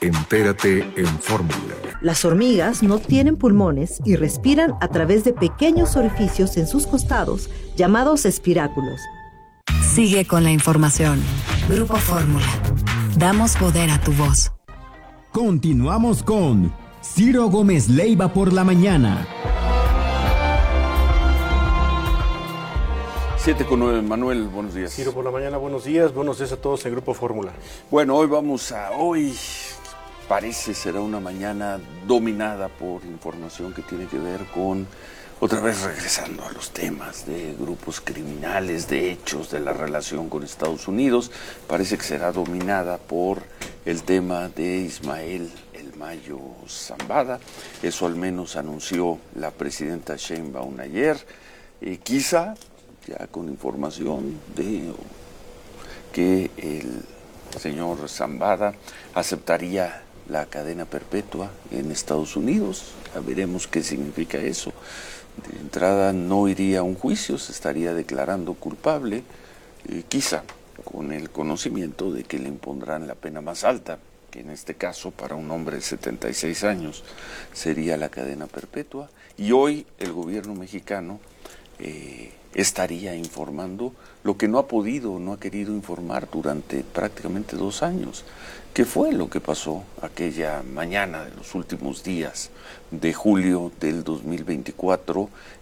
Entérate en Fórmula. Las hormigas no tienen pulmones y respiran a través de pequeños orificios en sus costados, llamados espiráculos. Sigue con la información. Grupo Fórmula. Damos poder a tu voz. Continuamos con Ciro Gómez Leiva por la mañana. 7:09, Manuel, buenos días. Ciro por la mañana, buenos días a todos en Grupo Fórmula. Bueno, hoy parece será una mañana dominada por información que tiene que ver con, otra vez regresando a los temas de grupos criminales, de hechos, de la relación con Estados Unidos, parece que será dominada por el tema de Ismael El Mayo Zambada. Eso al menos anunció la presidenta Sheinbaum ayer, quizá ya con información de que el señor Zambada aceptaría la cadena perpetua en Estados Unidos. Ya veremos qué significa eso. De entrada no iría a un juicio, se estaría declarando culpable, quizá con el conocimiento de que le impondrán la pena más alta, que en este caso para un hombre de 76 años sería la cadena perpetua. Y hoy el gobierno mexicano estaría informando lo que no ha querido informar durante prácticamente 2 años. ¿Qué fue lo que pasó aquella mañana de los últimos días de julio del 2024